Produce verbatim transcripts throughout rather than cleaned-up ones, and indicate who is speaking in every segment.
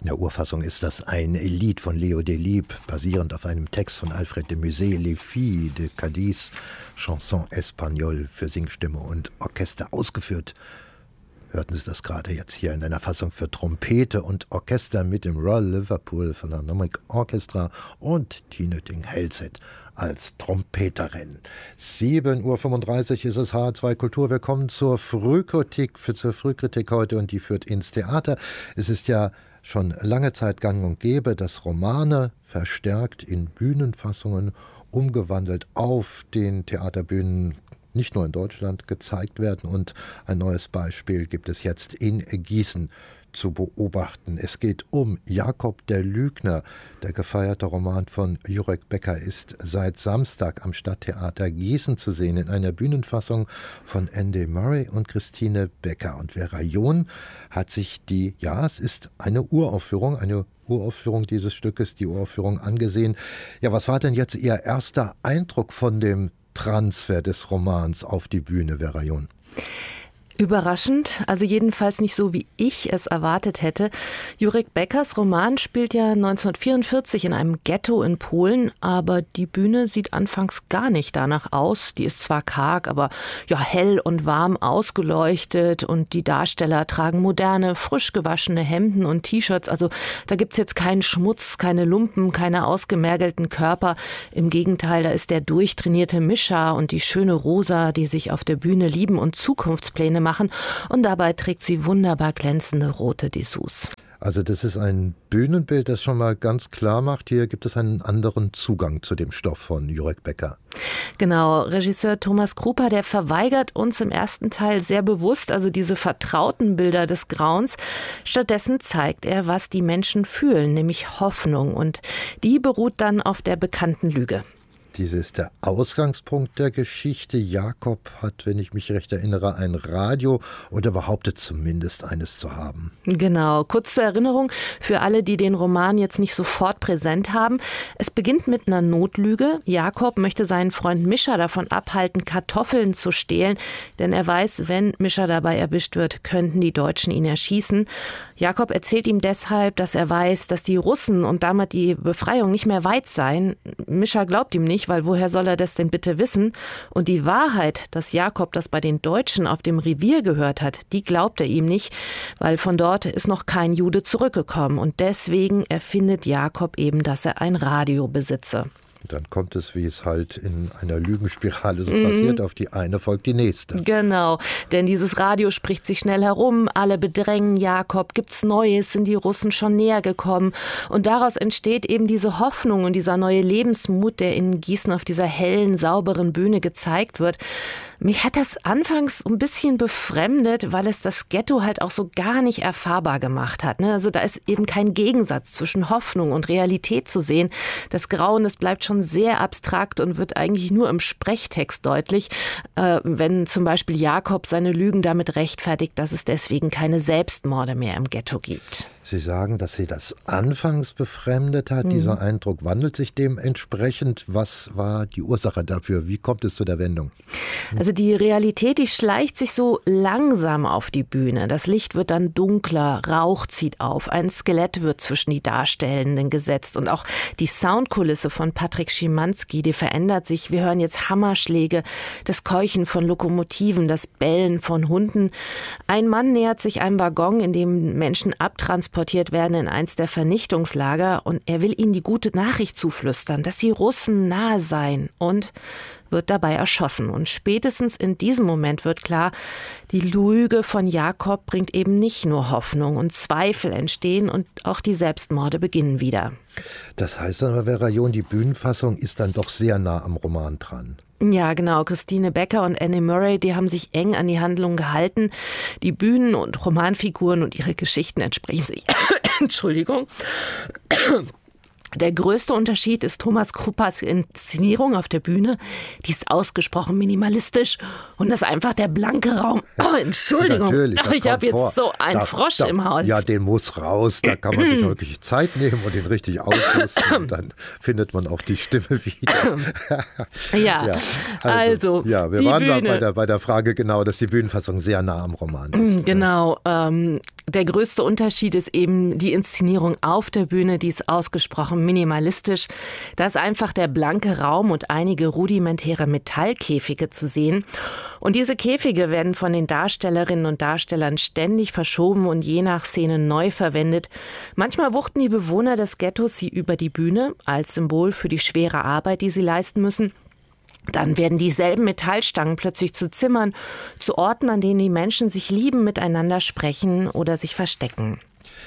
Speaker 1: In der Urfassung ist das ein Lied von Leo Delibes, basierend auf einem Text von Alfred de Musset, Les Filles de Cadiz, Chanson Espagnole für Singstimme und Orchester ausgeführt. Hörten Sie das gerade jetzt hier in einer Fassung für Trompete und Orchester mit dem Royal Liverpool Philharmonic Orchestra und Tine Thing-Helseth als Trompeterin. sieben Uhr fünfunddreißig ist es, H R zwei Kultur. Willkommen zur Frühkritik, für zur Frühkritik heute, und die führt ins Theater. Es ist ja schon lange Zeit gang und gäbe, dass Romane verstärkt in Bühnenfassungen umgewandelt auf den Theaterbühnen nicht nur in Deutschland gezeigt werden. Und ein neues Beispiel gibt es jetzt in Gießen zu beobachten. Es geht um Jakob der Lügner. Der gefeierte Roman von Jurek Becker ist seit Samstag am Stadttheater Gießen zu sehen in einer Bühnenfassung von Andy Murray und Christine Becker. Und Vera John hat sich die, ja, es ist eine Uraufführung, eine Uraufführung dieses Stückes, die Uraufführung angesehen. Ja, was war denn jetzt Ihr erster Eindruck von dem Transfer des Romans auf die Bühne, Vera John?
Speaker 2: Überraschend, also jedenfalls nicht so, wie ich es erwartet hätte. Jurek Beckers Roman spielt ja neunzehnhundertvierundvierzig in einem Ghetto in Polen, aber die Bühne sieht anfangs gar nicht danach aus. Die ist zwar karg, aber ja hell und warm ausgeleuchtet, und die Darsteller tragen moderne, frisch gewaschene Hemden und T-Shirts. Also da gibt's jetzt keinen Schmutz, keine Lumpen, keine ausgemergelten Körper. Im Gegenteil, da ist der durchtrainierte Mischa und die schöne Rosa, die sich auf der Bühne lieben und Zukunftspläne machen, und dabei trägt sie wunderbar glänzende rote Dessous.
Speaker 1: Also das ist ein Bühnenbild, das schon mal ganz klar macht, hier gibt es einen anderen Zugang zu dem Stoff von Jurek Becker.
Speaker 2: Genau, Regisseur Thomas Krupa, der verweigert uns im ersten Teil sehr bewusst, also diese vertrauten Bilder des Grauens. Stattdessen zeigt er, was die Menschen fühlen, nämlich Hoffnung, und die beruht dann auf der bekannten Lüge.
Speaker 1: Dies ist der Ausgangspunkt der Geschichte. Jakob hat, wenn ich mich recht erinnere, ein Radio oder behauptet zumindest eines zu haben.
Speaker 2: Genau, kurz zur Erinnerung für alle, die den Roman jetzt nicht sofort präsent haben. Es beginnt mit einer Notlüge. Jakob möchte seinen Freund Mischa davon abhalten, Kartoffeln zu stehlen, denn er weiß, wenn Mischa dabei erwischt wird, könnten die Deutschen ihn erschießen. Jakob erzählt ihm deshalb, dass er weiß, dass die Russen und damit die Befreiung nicht mehr weit seien. Mischa glaubt ihm nicht, weil woher soll er das denn bitte wissen? Und die Wahrheit, dass Jakob das bei den Deutschen auf dem Revier gehört hat, die glaubt er ihm nicht, weil von dort ist noch kein Jude zurückgekommen. Und deswegen erfindet Jakob eben, dass er ein Radio besitze.
Speaker 1: Dann kommt es, wie es halt in einer Lügenspirale so mhm. passiert, auf die eine folgt die nächste.
Speaker 2: Genau, denn dieses Radio spricht sich schnell herum, alle bedrängen Jakob, gibt's Neues, sind die Russen schon näher gekommen, und daraus entsteht eben diese Hoffnung und dieser neue Lebensmut, der in Gießen auf dieser hellen, sauberen Bühne gezeigt wird. Mich hat das anfangs ein bisschen befremdet, weil es das Ghetto halt auch so gar nicht erfahrbar gemacht hat. Also da ist eben kein Gegensatz zwischen Hoffnung und Realität zu sehen. Das Grauen, das bleibt schon sehr abstrakt und wird eigentlich nur im Sprechtext deutlich, wenn zum Beispiel Jakob seine Lügen damit rechtfertigt, dass es deswegen keine Selbstmorde mehr im Ghetto gibt.
Speaker 1: Sie sagen, dass Sie das anfangs befremdet hat. Mhm. Dieser Eindruck wandelt sich dementsprechend. Was war die Ursache dafür? Wie kommt es zu der Wendung?
Speaker 2: Also die Realität, die schleicht sich so langsam auf die Bühne. Das Licht wird dann dunkler, Rauch zieht auf, ein Skelett wird zwischen die Darstellenden gesetzt, und auch die Soundkulisse von Patrick Schimanski, die verändert sich. Wir hören jetzt Hammerschläge, das Keuchen von Lokomotiven, das Bellen von Hunden. Ein Mann nähert sich einem Waggon, in dem Menschen abtransportiert werden in eins der Vernichtungslager, und er will ihnen die gute Nachricht zuflüstern, dass die Russen nahe seien, und wird dabei erschossen. Und spätestens in diesem Moment wird klar, die Lüge von Jakob bringt eben nicht nur Hoffnung, und Zweifel entstehen, und auch die Selbstmorde beginnen wieder.
Speaker 1: Das heißt aber, Vera John, die Bühnenfassung ist dann doch sehr nah am Roman dran.
Speaker 2: Ja, genau. Christine Becker und Andy Murray, die haben sich eng an die Handlung gehalten. Die Bühnen- und Romanfiguren und ihre Geschichten entsprechen sich. Entschuldigung. Der größte Unterschied ist Thomas Krupas Inszenierung auf der Bühne. Die ist ausgesprochen minimalistisch, und das ist einfach der blanke Raum. Oh, Entschuldigung,
Speaker 1: Natürlich,
Speaker 2: ich habe jetzt
Speaker 1: vor.
Speaker 2: so einen
Speaker 1: da,
Speaker 2: Frosch
Speaker 1: da,
Speaker 2: im Hals.
Speaker 1: Ja, den muss raus. Da kann man sich wirklich Zeit nehmen und den richtig ausrüsten, und dann findet man auch die Stimme wieder.
Speaker 2: ja, ja, also, also
Speaker 1: ja, wir
Speaker 2: die
Speaker 1: waren
Speaker 2: Bühne.
Speaker 1: bei der, bei der Frage genau, dass die Bühnenfassung sehr nah am Roman ist.
Speaker 2: Genau, ähm, Der größte Unterschied ist eben die Inszenierung auf der Bühne, die ist ausgesprochen minimalistisch. Da ist einfach der blanke Raum und einige rudimentäre Metallkäfige zu sehen. Und diese Käfige werden von den Darstellerinnen und Darstellern ständig verschoben und je nach Szene neu verwendet. Manchmal wuchten die Bewohner des Ghettos sie über die Bühne als Symbol für die schwere Arbeit, die sie leisten müssen. Dann werden dieselben Metallstangen plötzlich zu Zimmern, zu Orten, an denen die Menschen sich lieben, miteinander sprechen oder sich verstecken.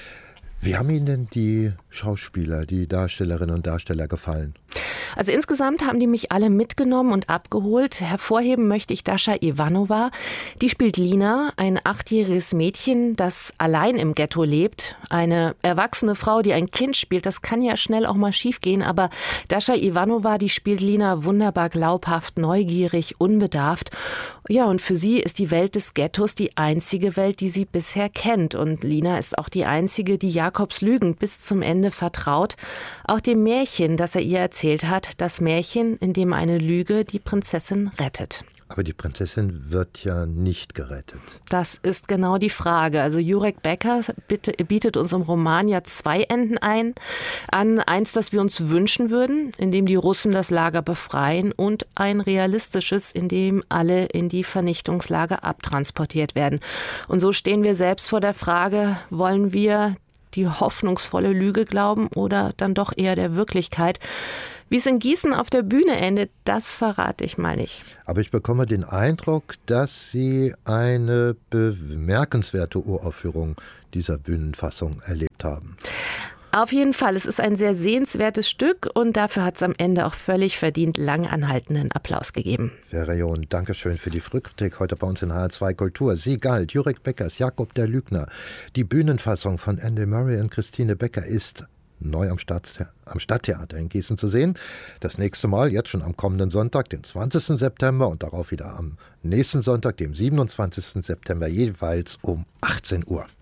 Speaker 1: Wie haben Ihnen denn die Schauspieler, die Darstellerinnen und Darsteller gefallen?
Speaker 2: Also insgesamt haben die mich alle mitgenommen und abgeholt. Hervorheben möchte ich Dascha Ivanova. Die spielt Lina, ein achtjähriges Mädchen, das allein im Ghetto lebt. Eine erwachsene Frau, die ein Kind spielt, das kann ja schnell auch mal schiefgehen. Aber Dascha Ivanova, die spielt Lina wunderbar glaubhaft, neugierig, unbedarft. Ja, und für sie ist die Welt des Ghettos die einzige Welt, die sie bisher kennt. Und Lina ist auch die einzige, die Jakobs Lügen bis zum Ende vertraut. Auch dem Märchen, das er ihr erzählt hat, das Märchen, in dem eine Lüge die Prinzessin rettet.
Speaker 1: Aber die Prinzessin wird ja nicht gerettet.
Speaker 2: Das ist genau die Frage. Also Jurek Becker bietet uns im Roman ja zwei Enden ein. An eins, das wir uns wünschen würden, in dem die Russen das Lager befreien, und ein realistisches, in dem alle in die Vernichtungslager abtransportiert werden. Und so stehen wir selbst vor der Frage, wollen wir die hoffnungsvolle Lüge glauben oder dann doch eher der Wirklichkeit? Wie es in Gießen auf der Bühne endet, das verrate ich mal nicht.
Speaker 1: Aber ich bekomme den Eindruck, dass Sie eine bemerkenswerte Uraufführung dieser Bühnenfassung erlebt haben.
Speaker 2: Auf jeden Fall, es ist ein sehr sehenswertes Stück und dafür hat es am Ende auch völlig verdient lang anhaltenden Applaus gegeben.
Speaker 1: Vera John, danke schön für die Frühkritik heute bei uns in H R zwei Kultur. Sie galt, Jurek Beckers, Jakob der Lügner. Die Bühnenfassung von Andy Murray und Christine Becker ist neu am, Stadt, am Stadttheater in Gießen zu sehen. Das nächste Mal, jetzt schon am kommenden Sonntag, den zwanzigsten September und darauf wieder am nächsten Sonntag, dem siebenundzwanzigsten September, jeweils um achtzehn Uhr.